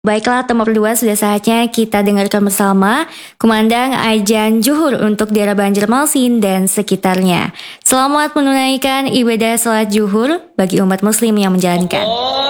Baiklah teman berdua, sudah saatnya kita dengarkan bersama kumandang azan Zuhur untuk daerah Banjarmasin dan sekitarnya. Selamat menunaikan ibadah salat Zuhur bagi umat muslim yang menjalankan.